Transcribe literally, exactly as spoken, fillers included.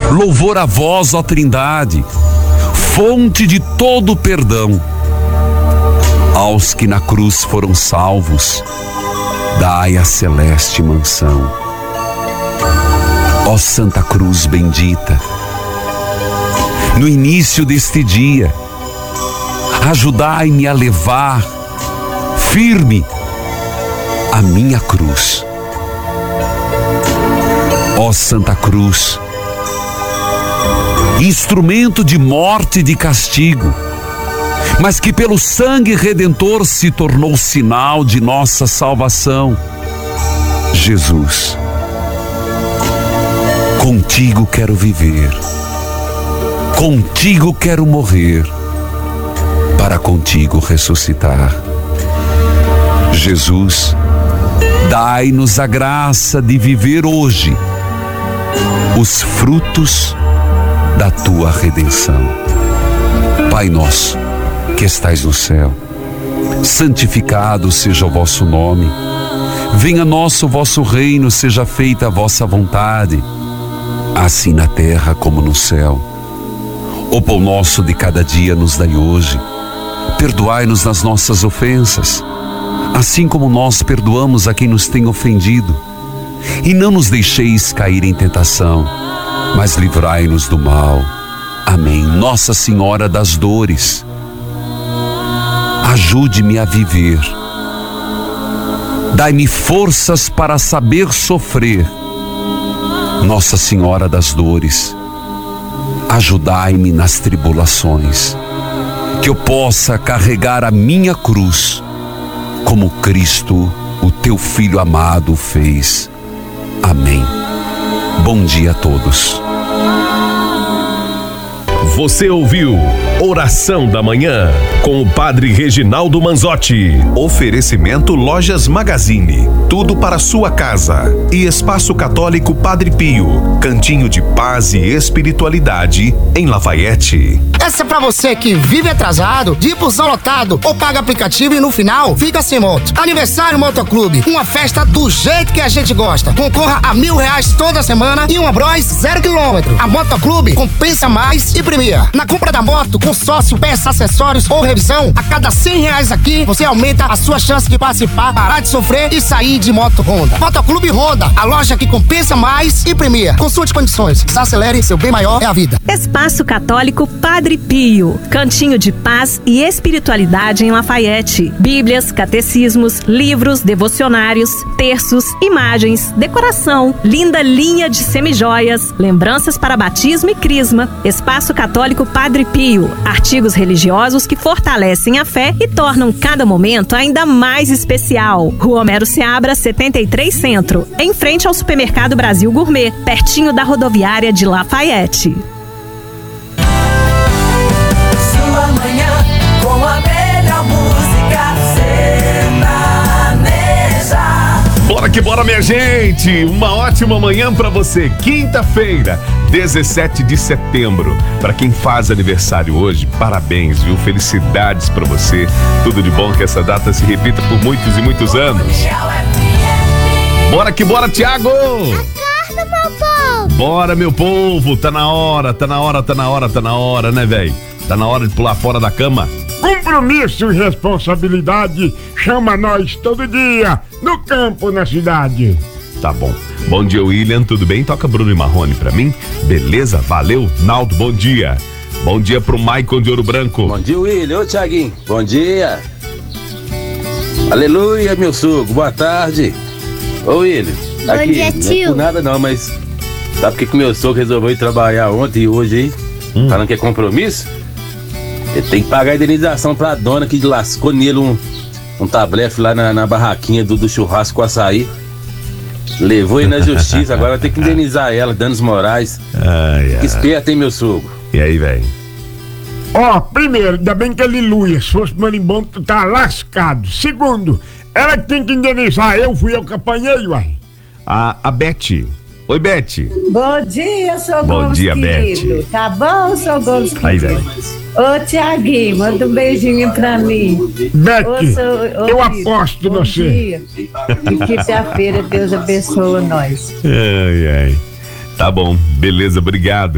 Louvor a vós, ó Trindade, fonte de todo perdão. Aos que na cruz foram salvos, dai a celeste mansão. Ó Santa Cruz bendita, no início deste dia, ajudai-me a levar firme a minha cruz. Ó Santa Cruz, instrumento de morte e de castigo, mas que pelo sangue redentor se tornou sinal de nossa salvação. Jesus, contigo quero viver, contigo quero morrer, para contigo ressuscitar. Jesus, dai-nos a graça de viver hoje os frutos da tua redenção. Pai nosso, que estais no céu, santificado seja o vosso nome. Venha a nós o vosso reino, seja feita a vossa vontade, assim na terra como no céu. O pão nosso de cada dia nos dai hoje. Perdoai-nos nas nossas ofensas, assim como nós perdoamos a quem nos tem ofendido. E não nos deixeis cair em tentação, mas livrai-nos do mal. Amém. Nossa Senhora das Dores, ajude-me a viver. Dai-me forças para saber sofrer. Nossa Senhora das Dores, ajudai-me nas tribulações, que eu possa carregar a minha cruz, como Cristo, o teu Filho amado, fez. Amém. Bom dia a todos. Você ouviu Oração da Manhã com o Padre Reginaldo Manzotti. Oferecimento Lojas Magazine, tudo para sua casa. E Espaço Católico Padre Pio, cantinho de paz e espiritualidade em Lafayette. Essa é pra você que vive atrasado, de impulsão lotado ou paga aplicativo e no final fica sem moto. Aniversário Motoclube, uma festa do jeito que a gente gosta. Concorra a mil reais toda semana e uma Bros zero quilômetro. A Motoclube compensa mais e premia. Na compra da moto, consórcio, peça, acessórios ou revisão, a cada cem reais aqui, você aumenta a sua chance de participar, parar de sofrer e sair de moto Honda. Motoclube Honda, a loja que compensa mais e premia. Consulte condições. Desacelere, seu bem maior é a vida. Espaço Católico Padre Pio, cantinho de paz e espiritualidade em Lafayette. Bíblias, catecismos, livros, devocionários, terços, imagens, decoração, linda linha de semijoias, lembranças para batismo e crisma. Espaço Católico Padre Pio, artigos religiosos que fortalecem a fé e tornam cada momento ainda mais especial. Rua Homero Seabra, setenta e três Centro, em frente ao Supermercado Brasil Gourmet, pertinho da rodoviária de Lafayette. Sua manhã com a melhor música sertaneja. Bora que bora, minha gente! Uma ótima manhã pra você. Quinta-feira, dezessete de setembro. Pra quem faz aniversário hoje, parabéns, viu? Felicidades pra você. Tudo de bom, que essa data se repita por muitos e muitos anos. Bora que bora, Thiago! Acorda, meu povo! Bora, meu povo! Tá na hora, tá na hora, tá na hora, tá na hora, né, velho? Tá na hora de pular fora da cama. Compromisso e responsabilidade chama nós todo dia, no campo, na cidade. Tá bom. Bom dia, William, tudo bem? Toca Bruno e Marrone pra mim. Beleza? Valeu. Naldo, bom dia. Bom dia pro Maicon de Ouro Branco. Bom dia, William. Ô, Thiaguinho. Bom dia. Aleluia, meu sogro. Boa tarde. Ô, William. Bom aqui, dia, não tio. é por nada não, mas sabe por que que meu sogro resolveu ir trabalhar ontem e hoje aí? Hum. Falando que é compromisso? Ele tem que pagar a indenização pra dona que lascou nele um, um tablefe lá na, na barraquinha do, do churrasco com açaí. Levou ele na justiça, agora vai ter que indenizar ela, danos morais. Ai, ai. Que esperto, hein, meu sogro? E aí, velho? Ó, oh, primeiro, ainda bem que aleluia, se fosse marimbondo, tu tá lascado. Segundo, ela que tem que indenizar, eu fui eu que apanhei, uai. A, a Beth. Oi, Beth. Bom dia, seu Bom Gomes dia, querido. Beth. Tá bom, seu Gomes querido? Aí, velho. Ô, Tiaguinho, manda um beijinho pra mim. Beth, Ô, seu- ô, eu Vitor, aposto em bom você. dia. E quinta-feira, Deus abençoe nós. Ai, ai. Tá bom, beleza, obrigado.